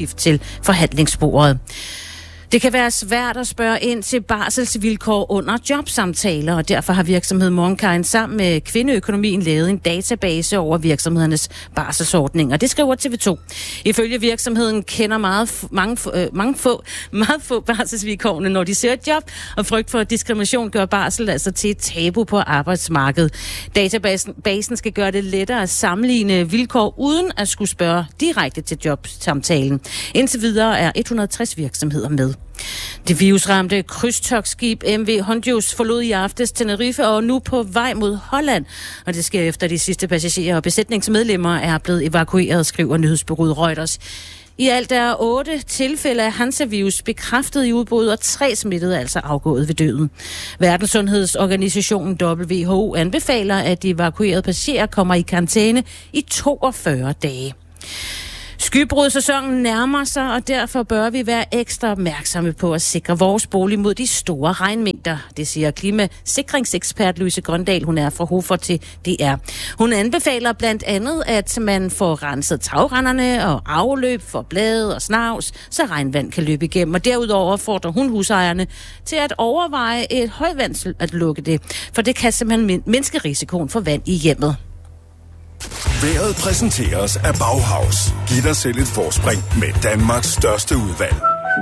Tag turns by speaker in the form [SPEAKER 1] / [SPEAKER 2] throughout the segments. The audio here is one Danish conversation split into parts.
[SPEAKER 1] skift til forhandlingsbordet. Det kan være svært at spørge ind til barselsvilkår under jobsamtaler, og derfor har virksomheden Morgenkajen sammen med Kvindeøkonomien lavet en database over virksomhedernes barselsordninger. Det skriver TV2. Ifølge virksomheden kender meget få barselsvilkårene, når de ser et job, og frygt for diskrimination gør barsel altså til et tabu på arbejdsmarkedet. Databasen skal gøre det lettere at sammenligne vilkår uden at skulle spørge direkte til jobsamtalen. Indtil videre er 160 virksomheder med. Det virusramte krydstogtskib MV Hondius forlod i aftes Tenerife og er nu på vej mod Holland. Og det sker efter de sidste passagerer og besætningsmedlemmer er blevet evakueret, skriver nyhedsbureauet Reuters. I alt er 8 tilfælde af Hansa-virus bekræftet i udbrud, og 3 smittede altså afgået ved døden. Verdenssundhedsorganisationen WHO anbefaler, at de evakuerede passagerer kommer i karantæne i 42 dage. Skybrudsæsonen nærmer sig, og derfor bør vi være ekstra opmærksomme på at sikre vores bolig mod de store regnmængder. Det siger klimasikringsekspert Louise Grøndal, hun er fra Hofer til DR. Hun anbefaler blandt andet, at man får renset tagrenderne og afløb for blade og snavs, så regnvand kan løbe igennem. Og derudover fordrer hun husejerne til at overveje et højvand at lukke det, for det kan simpelthen mindske risikoen for vand i hjemmet.
[SPEAKER 2] Vejret præsenteres af Bauhaus. Giv dig selv et forspring med Danmarks største udvalg.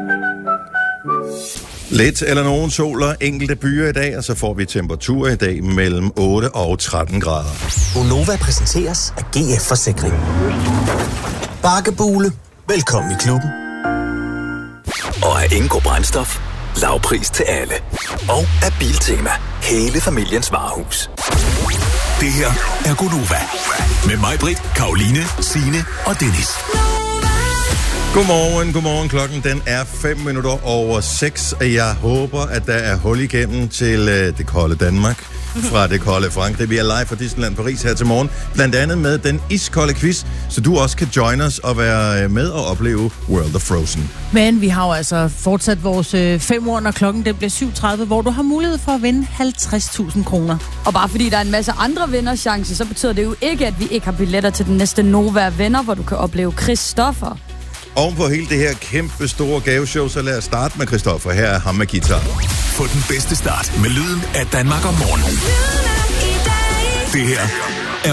[SPEAKER 3] Lidt eller nogen sol og enkelte byer i dag, og så får vi temperaturer i dag mellem 8 og 13 grader.
[SPEAKER 4] Gonova præsenteres af GF Forsikring. Bakkebule. Velkommen i klubben.
[SPEAKER 5] Og af Ingo Brændstof. Lavpris til alle. Og af Biltema. Hele familiens varehus.
[SPEAKER 2] Det her er Gonova. Med mig, Britt, Karoline, Signe og Dennis.
[SPEAKER 3] Godmorgen. Klokken den er 6:05. Jeg håber, at der er hul igennem til det kolde Danmark fra det kolde Frankrig. Vi er live fra Disneyland Paris her til morgen. Blandt andet med den iskolde quiz, så du også kan join os og være med og opleve World of Frozen.
[SPEAKER 6] Men vi har jo altså fortsat vores 5 år, når klokken den bliver 7:30, hvor du har mulighed for at vinde 50.000 kroner.
[SPEAKER 7] Og bare fordi der er en masse andre vinderchancer, så betyder det jo ikke, at vi ikke har billetter til den næste Nova Venner, hvor du kan opleve Christoffer.
[SPEAKER 3] Oven på hele det her kæmpe store gaveshow, så lad os starte med Christoffer. Her er ham med guitar.
[SPEAKER 2] Få den bedste start med lyden af Danmark om morgenen. Det her